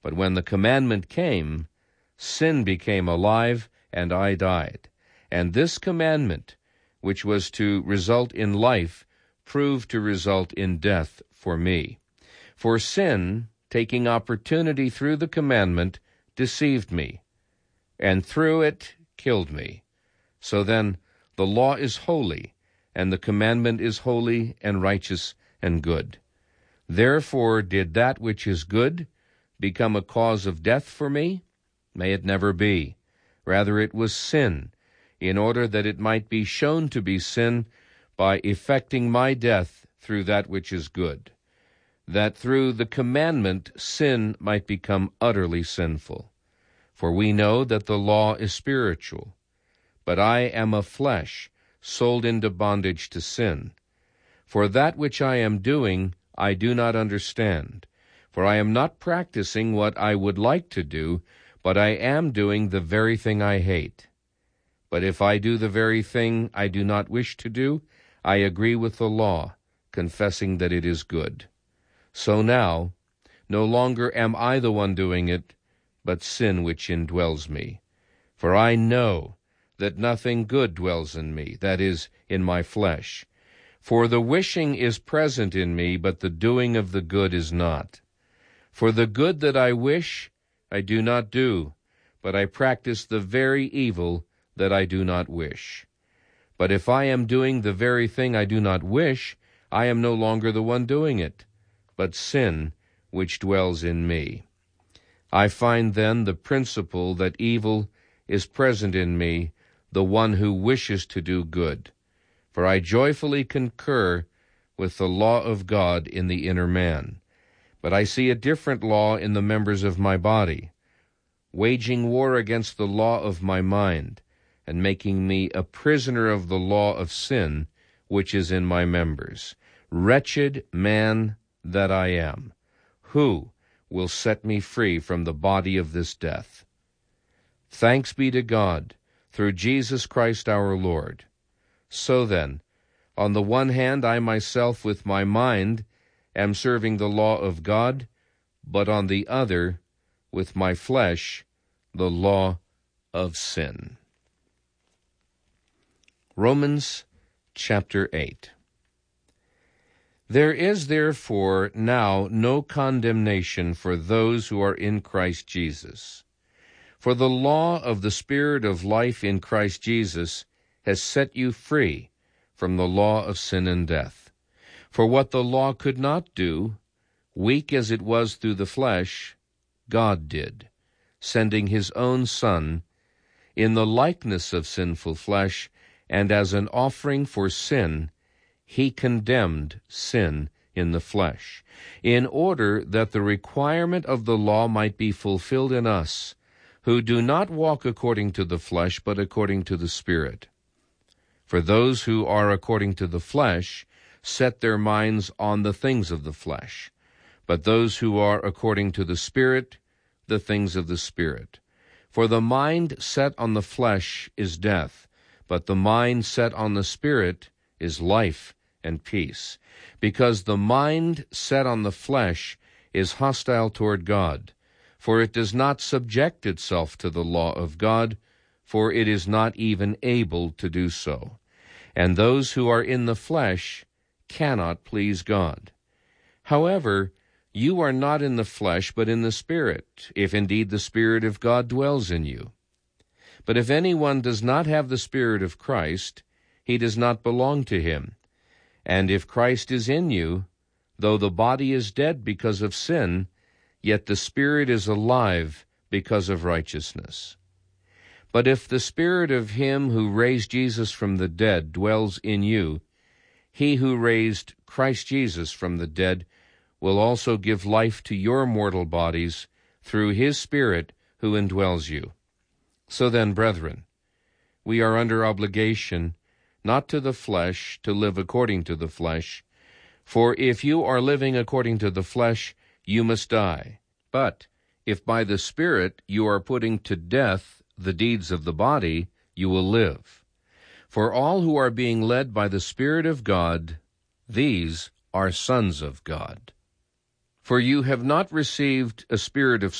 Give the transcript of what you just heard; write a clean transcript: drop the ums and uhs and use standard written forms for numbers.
But when the commandment came, sin became alive, and I died. And this commandment, which was to result in life, proved to result in death for me. For sin, taking opportunity through the commandment, deceived me, and through it killed me. So then, the law is holy, and the commandment is holy and righteous and good. Therefore did that which is good become a cause of death for me? May it never be. Rather it was sin, in order that it might be shown to be sin by effecting my death through that which is good, that through the commandment sin might become utterly sinful. For we know that the law is spiritual, but I am of flesh, sold into bondage to sin. For that which I am doing I do not understand, for I am not practicing what I would like to do, but I am doing the very thing I hate. But if I do the very thing I do not wish to do, I agree with the law, confessing that it is good. So now, no longer am I the one doing it, but sin which indwells me. For I know that nothing good dwells in me, that is, in my flesh. For the wishing is present in me, but the doing of the good is not. For the good that I wish, I do not do, but I practice the very evil that I do not wish. But if I am doing the very thing I do not wish, I am no longer the one doing it, but sin which dwells in me. I find then the principle that evil is present in me, the one who wishes to do good. For I joyfully concur with the law of God in the inner man. But I see a different law in the members of my body, waging war against the law of my mind, and making me a prisoner of the law of sin which is in my members. Wretched man that I am, who will set me free from the body of this death? Thanks be to God, through Jesus Christ our Lord. So then, on the one hand, I myself with my mind am serving the law of God, but on the other, with my flesh, the law of sin. Romans chapter 8. There is therefore now no condemnation for those who are in Christ Jesus. For the law of the Spirit of life in Christ Jesus has set you free from the law of sin and death. For what the law could not do, weak as it was through the flesh, God did, sending his own Son in the likeness of sinful flesh, and as an offering for sin, he condemned sin in the flesh, in order that the requirement of the law might be fulfilled in us, who do not walk according to the flesh, but according to the Spirit. For those who are according to the flesh set their minds on the things of the flesh, but those who are according to the Spirit, the things of the Spirit. For the mind set on the flesh is death, but the mind set on the Spirit is life and peace. Because the mind set on the flesh is hostile toward God, for it does not subject itself to the law of God, for it is not even able to do so. And those who are in the flesh cannot please God. However, you are not in the flesh, but in the Spirit, if indeed the Spirit of God dwells in you. But if anyone does not have the Spirit of Christ, he does not belong to him. And if Christ is in you, though the body is dead because of sin, yet the Spirit is alive because of righteousness. But if the Spirit of him who raised Jesus from the dead dwells in you, he who raised Christ Jesus from the dead will also give life to your mortal bodies through his Spirit who indwells you. So then, brethren, we are under obligation, not to the flesh, to live according to the flesh. For if you are living according to the flesh, you must die. But if by the Spirit you are putting to death the deeds of the body, you will live. For all who are being led by the Spirit of God, these are sons of God. For you have not received a spirit of